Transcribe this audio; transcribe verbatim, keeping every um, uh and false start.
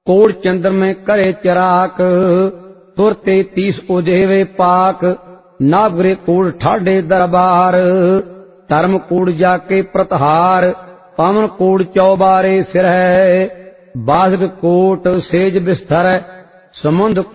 कोड़ चंद्र में करे चराक, तुरते तीस उजेवे पाक, नागरे कूड़ ठाडे दरबार, धर्म कूड़ जाके प्रतहार, पवन कूड़ चौबारे फिर, बाजग कोट सेज बिस्तर, समुंद